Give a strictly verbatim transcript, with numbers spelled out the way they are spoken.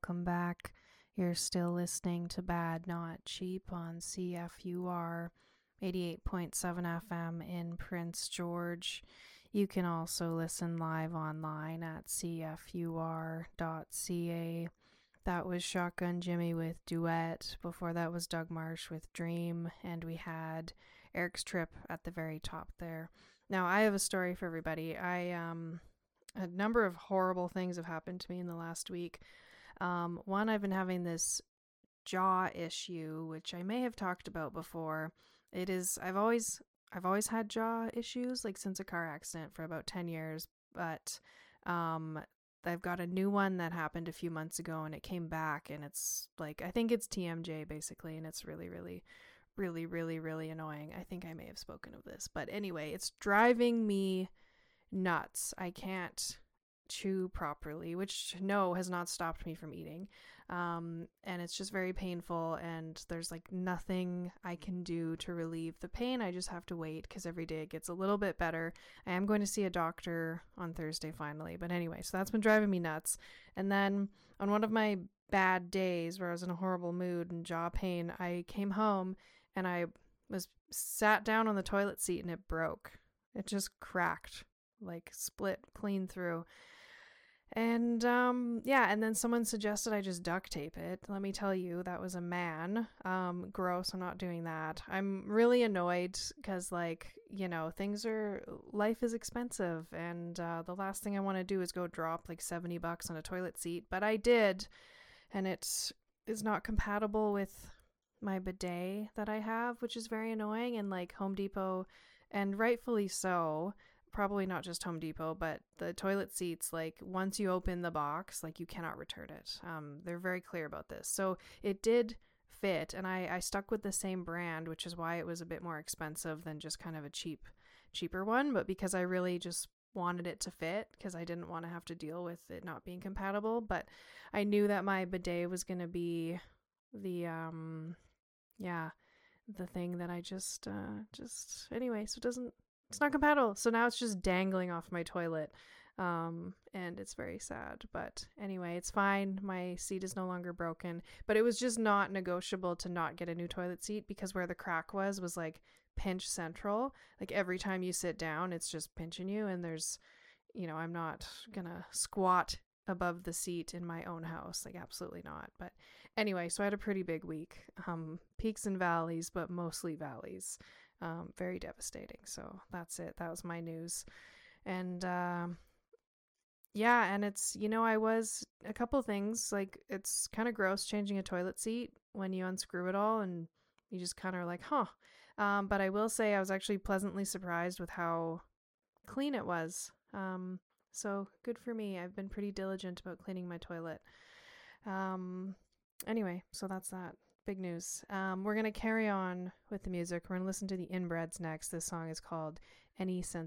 welcome back. You're still listening to Bad Not Cheap on C F U R eighty-eight point seven F M in Prince George. You can also listen live online at c f u r dot c a. That was Shotgun Jimmy with Duet. Before that was Doug Marsh with Dream. And we had Eric's Trip at the very top there. Now, I have a story for everybody. I, um, a number of horrible things have happened to me in the last week. Um, one, I've been having this jaw issue, which I may have talked about before. It is, I've always, I've always had jaw issues, like since a car accident for about ten years, but, um, I've got a new one that happened a few months ago and it came back and it's like, I think it's T M J basically. And it's really, really, really, really, really annoying. I think I may have spoken of this, but anyway, it's driving me nuts. I can't chew properly, which no has not stopped me from eating. Um, and it's just very painful and there's like nothing I can do to relieve the pain. I just have to wait because every day it gets a little bit better. I am going to see a doctor on Thursday finally. But anyway, so that's been driving me nuts. And then on one of my bad days where I was in a horrible mood and jaw pain, I came home and I was sat down on the toilet seat and it broke. It just cracked, like split clean through. And, um, yeah, and then someone suggested I just duct tape it. Let me tell you, that was a man. Um, gross. I'm not doing that. I'm really annoyed because, like, you know, things are, life is expensive. And, uh, the last thing I want to do is go drop like seventy bucks on a toilet seat. But I did. And it is not compatible with my bidet that I have, which is very annoying. And, like, Home Depot, and rightfully so, probably not just Home Depot, but the toilet seats, like once you open the box, like you cannot return it. Um, they're very clear about this. So it did fit and I, I stuck with the same brand, which is why it was a bit more expensive than just kind of a cheap, cheaper one. But because I really just wanted it to fit because I didn't want to have to deal with it not being compatible. But I knew that my bidet was going to be the, um, yeah, the thing that I just, uh, just, anyway, so it doesn't, it's not compatible. So now it's just dangling off my toilet. Um, and it's very sad. But anyway, it's fine. My seat is no longer broken. But it was just not negotiable to not get a new toilet seat because where the crack was, was like pinch central. Like every time you sit down, it's just pinching you. And there's, you know, I'm not gonna squat above the seat in my own house. Like absolutely not. But anyway, so I had a pretty big week. Um, peaks and valleys, but mostly valleys. Um, very devastating. So that's it. That was my news. And, um, yeah, and it's, you know, I was a couple things like it's kind of gross changing a toilet seat when you unscrew it all and you just kind of are like, huh. Um, but I will say I was actually pleasantly surprised with how clean it was. Um, so good for me. I've been pretty diligent about cleaning my toilet. Um, anyway, so that's that. Big news. Um, we're going to carry on with the music. We're going to listen to the Inbreds next. This song is called Any Sense